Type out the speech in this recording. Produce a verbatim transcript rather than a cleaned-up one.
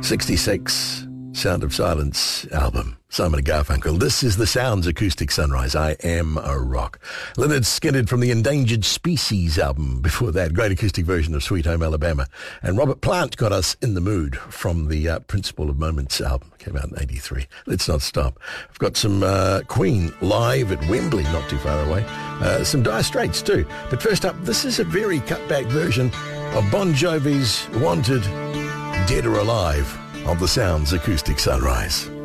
sixty-six, Sound of Silence album, Simon and Garfunkel. This is the Sounds Acoustic Sunrise. I Am a Rock. Lynyrd Skynyrd from the Endangered Species album. Before that, great acoustic version of Sweet Home Alabama. And Robert Plant got us in the mood from the uh, Principle of Moments album. Came out in eighty-three. Let's not stop. I've got some uh, Queen live at Wembley, not too far away. Uh, some Dire Straits too. But first up, this is a very cut-back version of Bon Jovi's Wanted, Dead or Alive, on the Sounds Acoustic Sunrise.